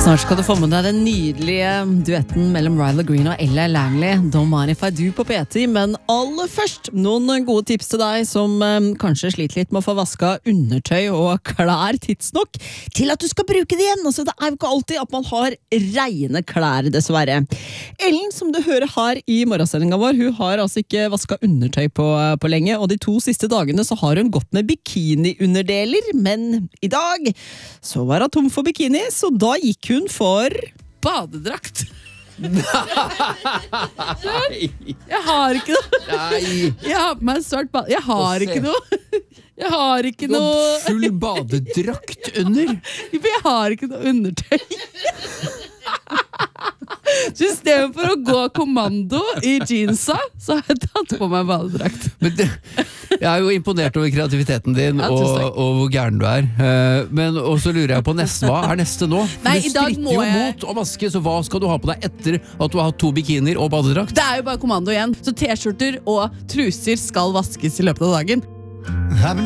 Snart skal du få med deg den nydelige duetten mellom Ryla Green og Ella Langley, Don't Mind If I Do på P10, men aller først noen gode tips til deg som kanskje sliter litt med å få vasket undertøy og klær tidsnok til at du skal bruke det igjen. Altså, det er jo ikke alltid at man har rene klær, dessverre. Ellen, som du hører her i morgensendingen vår, hun har altså ikke vasket undertøy på lenge, og de 2 siste dagene så har hun gått med bikini-underdeler, men i dag så var hun tom for bikini, så da gikk hun for badedrakt. Nei. Jeg har ikke noe. Nei. Jeg har på meg en svart bad. Jeg har ikke noe. Jeg har ikke Du har noe. full badedrakt under. Jeg har ikke noe undertøy. Så i stedet for å gå kommando i jeansa, så har jeg tatt på meg badedrakt. Men jeg er jo imponert over kreativiteten din Ja, og, tusen takk. og hvor gæren du er. Men og så lurer jeg på hva er neste nå? For Nei, du i dag stritter må jo jeg- mot å vaske, så hva skal du ha på deg etter at du har hatt 2 bikinier og badedrakt? Det er jo bare kommando igjen. Så t-skjorter og truser skal vaskes i løpet av dagen.